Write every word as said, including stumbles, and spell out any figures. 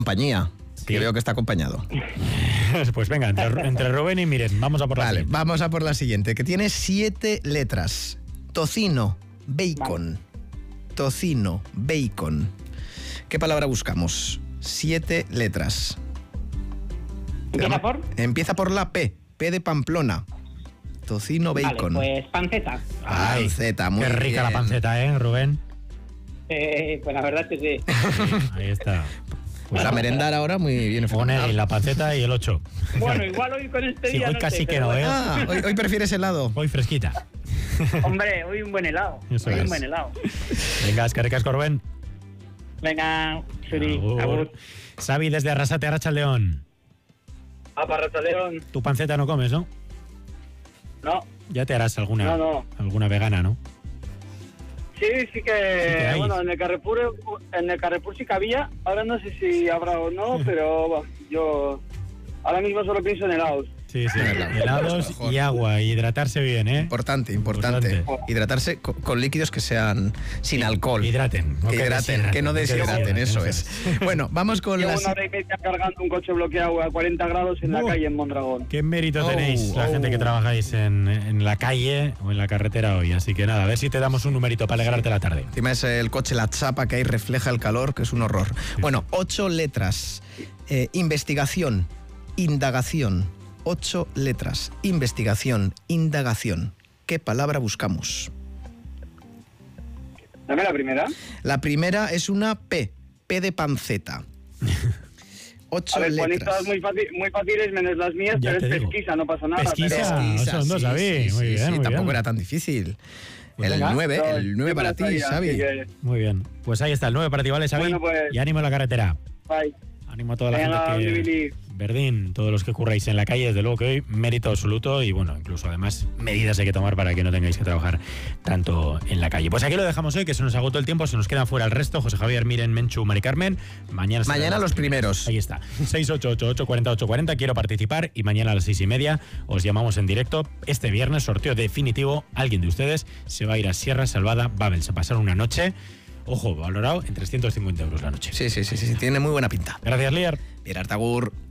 compañía. Sí. Que veo que está acompañado. Pues venga, entre, entre Rubén y Miren, vamos a por la Vale, siguiente. vamos a por la siguiente, que tiene siete letras. Tocino, bacon. Tocino, bacon. ¿Qué palabra buscamos? Siete letras. ¿Empieza por? Empieza por la P. P de Pamplona. Tocino, bacon. Vale, pues panceta. Ay, panceta, muy qué rica bien. la panceta, ¿eh, Rubén? Eh, pues la verdad es que sí. Ahí está. Para merendar ahora muy bien. Pone ahí la panceta y el ocho. Bueno, igual hoy con este Sí, día hoy no casi sé, que pero no, ¿eh? bueno. Ah, hoy, hoy prefieres helado. Hoy fresquita. Hombre, hoy un buen helado. Eso hoy es. un buen helado. Venga, es que ricas, Rubén. Venga, Suri, Agur. agur. Xavi, desde Arrasate, Arrachaldeón. A Parrataleón. Tu panceta no comes, ¿no? No, Ya te harás alguna, no, no. alguna vegana, ¿no? Sí, sí que, que hay. bueno, en el Carrefour, en el Carrefour sí que había. Ahora no sé si habrá o no, pero bueno, yo ahora mismo solo pienso en helados. Sí, sí. Helados. Helados Mejor. y agua, y hidratarse bien, ¿eh? Importante, importante. Importante. Hidratarse co- con, líquidos que sean sin alcohol. Hidraten. no Que hidraten, que no deshidraten, eso es. Bueno, vamos con Llevo las... una hora y media cargando un coche bloqueado a cuarenta grados en la Uh. calle en Mondragón. Qué mérito Oh, tenéis la oh. gente que trabajáis en, en la calle o en la carretera hoy. Así que nada, a ver si te damos un numerito para alegrarte la tarde. Encima es el coche, la chapa que ahí refleja el calor, que es un horror. Bueno, ocho letras. Eh, investigación, indagación. Ocho letras. Investigación, indagación. ¿Qué palabra buscamos? Dame la primera. La primera es una P. P de panceta. Ocho A ver, ponéis letras. todas muy, fácil, muy fáciles menos las mías, Ya pero te es digo. pesquisa, no pasa nada. Pesquisa. pero- Ah, son dos, Xavi. Muy bien, muy tampoco bien. era tan difícil. Pues el venga. nueve, No, el nueve yo para me ti, lo sabía, Xavi. así que, Muy bien. Pues ahí está el nueve para ti, ¿vale, Xavi? Bueno, pues- Y ánimo a la carretera. bye. Ánimo a toda la Venga, gente que... Billy. Verdín, todos los que curráis en la calle, desde luego que hoy mérito absoluto y bueno, incluso además medidas hay que tomar para que no tengáis que trabajar tanto en la calle. Pues aquí lo dejamos hoy, que se nos agotó el tiempo, se nos quedan fuera el resto. José Javier, Miren, Menchu, Mari Carmen. Mañana, serán Mañana los primeros. Ahí está. seis ocho ocho ocho cuarenta ocho cuarenta, quiero participar y mañana a las seis y media os llamamos en directo. Este viernes, sorteo definitivo. Alguien de ustedes se va a ir a Sierra Salvada Babels a pasar una noche, ojo, valorado en trescientos cincuenta euros la noche. Sí, sí, sí, sí, tiene muy buena pinta. Gracias, Lier. Gerard Tagur.